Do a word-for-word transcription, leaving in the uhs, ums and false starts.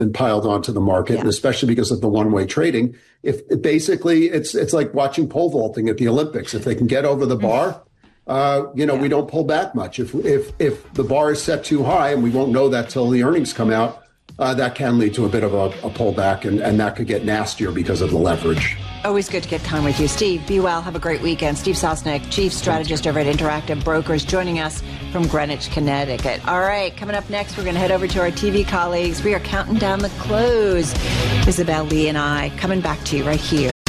been piled onto the market, Yeah. and especially because of the one-way trading. If basically it's it's like watching pole vaulting at the Olympics. If they can get over the bar, uh, you know, Yeah. we don't pull back much. If if if the bar is set too high, and we won't know that till the earnings come out, uh, that can lead to a bit of a, a pullback, and, and that could get nastier because of the leverage. Always good to get time with you. Steve, be well. Have a great weekend. Steve Sosnick, Chief Strategist over at Interactive Brokers, joining us from Greenwich, Connecticut. All right, coming up next, we're going to head over to our T V colleagues. We are counting down the close. Isabel Lee and I coming back to you right here